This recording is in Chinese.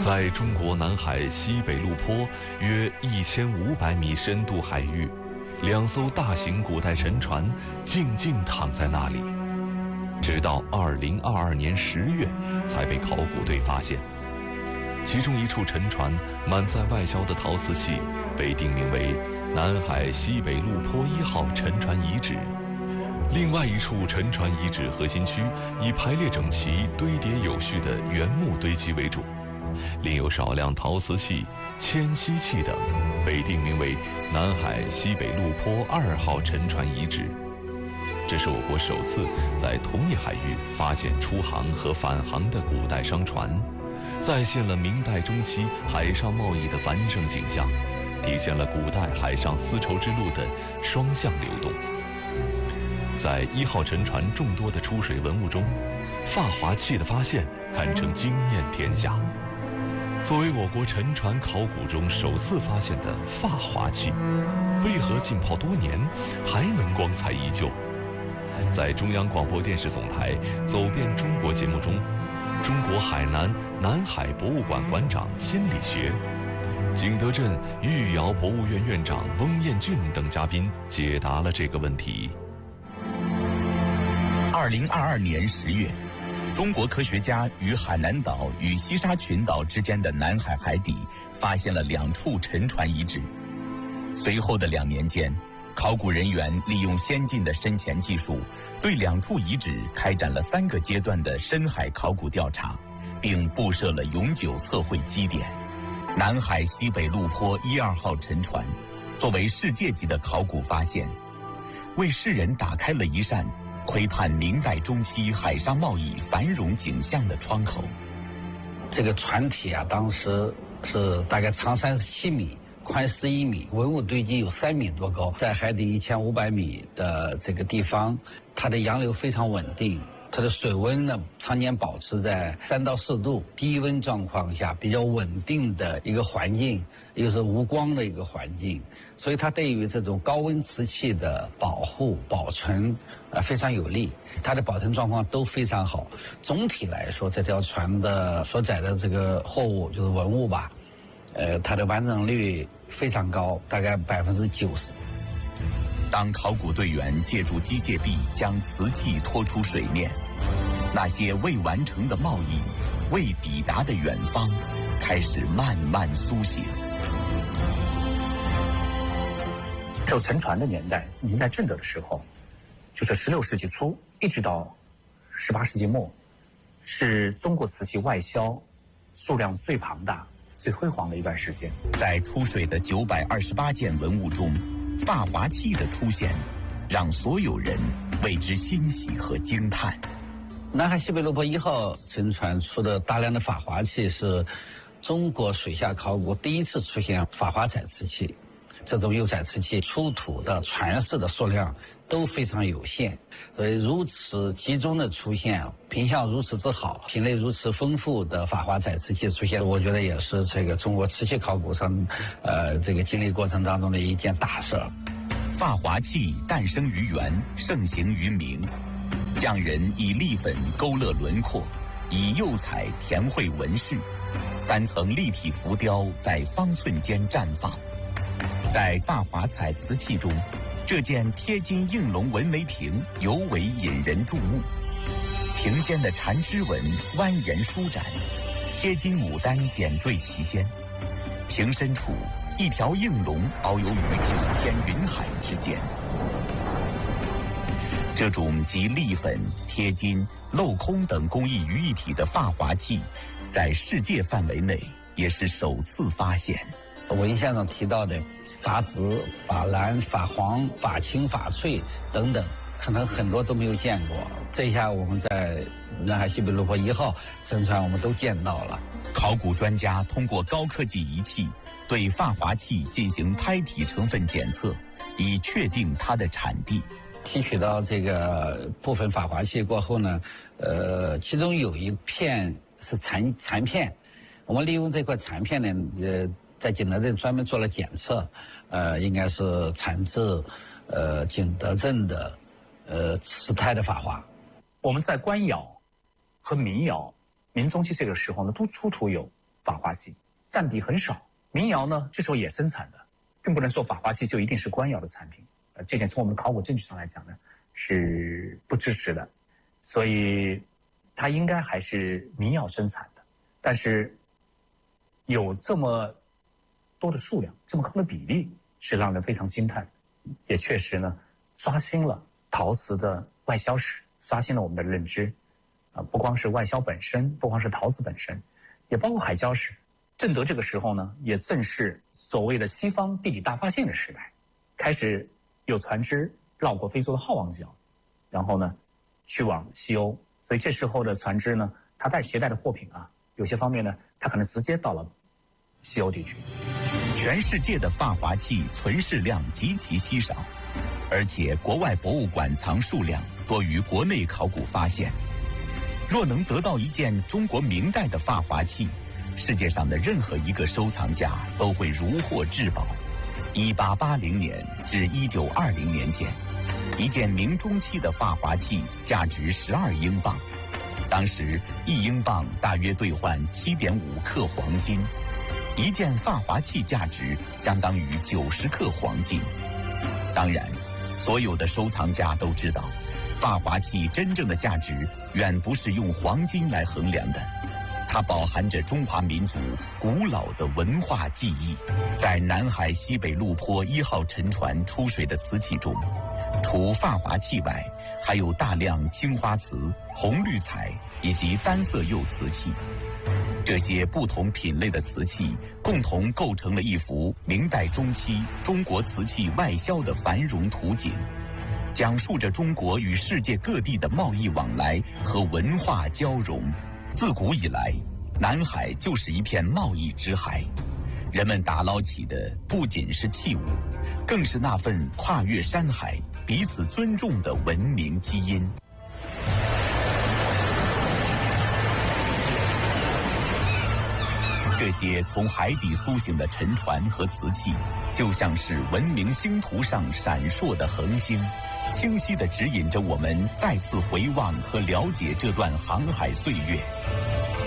在中国南海西北陆坡约1500米深度海域，2艘大型古代沉船静静躺在那里，直到2022年10月才被考古队发现。其中一处沉船满载外销的陶瓷器，被定名为南海西北陆坡1号沉船遗址。另外一处沉船遗址核心区以排列整齐、堆叠有序的原木堆积为主，另有少量陶瓷器、铅锡器等，被定名为南海西北陆坡2号沉船遗址。这是我国首次在同一海域发现出航和返航的古代商船，再现了明代中期海上贸易的繁盛景象，体现了古代海上丝绸之路的双向流动。在1号沉船众多的出水文物中，发华器的发现堪称惊艳天下。作为我国沉船考古中首次发现的发华器，为何浸泡多年还能光彩依旧？在中央广播电视总台《走遍中国》节目中，中国海南南海博物馆馆长辛理学、景德镇御窑博物院院长翁彦俊等嘉宾解答了这个问题。 2022年10月，中国科学家于海南岛与西沙群岛之间的南海海底发现了2处沉船遗址。随后的2年间，考古人员利用先进的深潜技术，对2处遗址开展了3个阶段的深海考古调查，并布设了永久测绘基点。南海西北陆坡1、2号沉船作为世界级的考古发现，为世人打开了一扇窥探明代中期海上贸易繁荣景象的窗口。 这个船体啊，当时是大概长37米，宽11米，文物堆积有3米多高，在海底1500米的这个地方，它的洋流非常稳定，它的水温呢常年保持在3到4度，低温状况下比较稳定的一个环境，又是无光的一个环境，所以它对于这种高温瓷器的保护保存非常有利，它的保存状况都非常好。总体来说，这条船的所载的这个货物就是文物吧，它的完整率非常高，大概90%。 当考古队员借助机械臂将瓷器拖出水面，那些未完成的贸易、未抵达的远方，开始慢慢苏醒。 有沉船的年代，明代正德的时候，就是16世纪初一直到18世纪末，是中国瓷器外销数量最庞大、最辉煌的一段时间。 在出水的928件文物中，发华器的出现让所有人为之欣喜和惊叹。 南海西北陆坡1号沉船出的大量的法华器，是中国水下考古第一次出现法华彩瓷器。这种釉彩瓷器出土的传世的数量都非常有限，所以如此集中的出现，品相如此之好，品类如此丰富的法华彩瓷器出现，我觉得也是这个中国瓷器考古上这个经历过程当中的一件大事。 发华器诞生于元，盛行于明。匠人以栗粉勾勒轮廓，以釉彩填绘纹饰，3层立体浮雕在方寸间绽放。在发华彩瓷器中，这件贴金应龙纹眉瓶尤为引人注目。瓶间的缠枝纹蜿蜒舒展，贴金牡丹点缀其间。瓶身处一条应龙遨游于9天云海之间。这种集栗粉、贴金、镂空等工艺于一体的发华器，在世界范围内也是首次发现。 文献上提到的法紫、法蓝、法黄、法青、法翠等等，可能很多都没有见过。这一下我们在南海西北陆坡1号沉船我们都见到了。 考古专家通过高科技仪器对发华器进行胎体成分检测，以确定它的产地。 提取到这个部分法华器过后呢，其中有一片是残片，我们利用这块残片呢，在景德镇专门做了检测，应该是产自景德镇的瓷胎的法华。 我们在官窑和民窑、明中期这个时候呢，都出土有珐华器，占比很少。民窑呢这时候也生产的，并不能说珐华器就一定是官窑的产品。这点从我们的考古证据上来讲呢是不支持的，所以它应该还是民窑生产的。但是有这么多的数量，这么高的比例，是让人非常惊叹，也确实呢刷新了陶瓷的外销史，刷新了我们的认知。不光是外销本身，不光是陶瓷本身，也包括海礁史。正德这个时候呢，也正是所谓的西方地理大发现的时代，开始有船只绕过非洲的好望角，然后呢去往西欧。所以这时候的船只呢，它携带的货品啊，有些方面呢，它可能直接到了西欧地区。 全世界的珐华器存世量极其稀少，而且国外博物馆藏数量多于国内考古发现。若能得到一件中国明代的珐华器，世界上的任何一个收藏家都会如获至宝。1880年至1920年间，一件明中期的珐华器价值12英镑，当时1英镑大约兑换7.5克黄金，一件珐华器价值相当于90克黄金。当然，所有的收藏家都知道，珐华器真正的价值远不是用黄金来衡量的，它饱含着中华民族古老的文化记忆。在南海西北陆坡1号沉船出水的瓷器中，除珐华器外，还有大量青花瓷、红绿彩以及单色釉瓷器。这些不同品类的瓷器共同构成了一幅明代中期中国瓷器外销的繁荣图景，讲述着中国与世界各地的贸易往来和文化交融。自古以来，南海就是一片贸易之海，人们打捞起的不仅是器物，更是那份跨越山海、彼此尊重的文明基因。这些从海底苏醒的沉船和瓷器，就像是文明星图上闪烁的恒星，清晰地指引着我们再次回望和了解这段航海岁月。